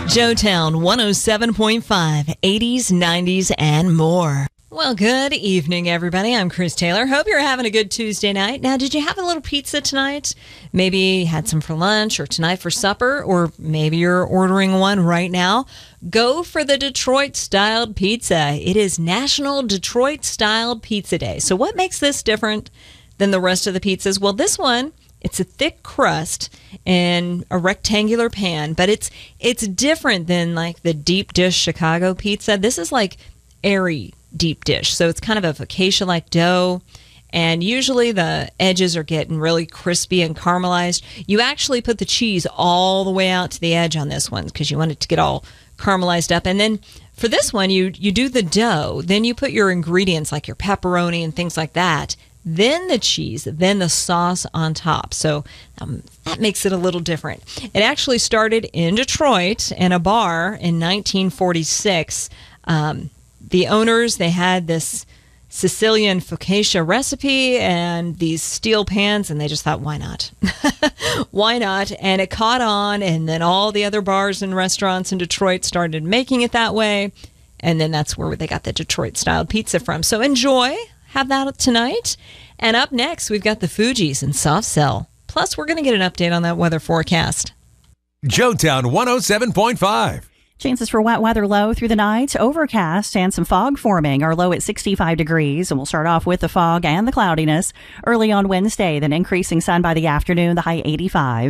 Joetown 107.5, 80s, 90s, and more. Well, good evening, everybody. I'm Chris Taylor. Hope you're having a good Tuesday night. Now, did you have a little pizza tonight? Maybe had some for lunch or tonight for supper, or maybe you're ordering one right now. Go for the Detroit-styled pizza. It is National Detroit-styled Pizza Day. So what makes this different than the rest of the pizzas? Well, this one, it's a thick crust in a rectangular pan, but it's different than like the deep dish Chicago pizza. This is like airy deep dish. So it's kind of a focaccia-like dough, and usually the edges are getting really crispy and caramelized. You actually put the cheese all the way out to the edge on this one because you want it to get all caramelized up. And then for this one, you do the dough, then you put your ingredients like your pepperoni and things like that, then the cheese, then the sauce on top. So that makes it a little different. It actually started in Detroit in a bar in 1946. The owners, they had this Sicilian focaccia recipe and these steel pans, and they just thought, why not? Why not? And it caught on, and then all the other bars and restaurants in Detroit started making it that way, and then that's where they got the Detroit-style pizza from. So enjoy. Have that tonight. And up next, we've got the Fugees and Soft Cell. Plus, we're going to get an update on that weather forecast. Joetown 107.5. Chances for wet weather low through the night, overcast and some fog forming. Our low at 65 degrees, and we'll start off with the fog and the cloudiness early on Wednesday, then increasing sun by the afternoon, the high 85.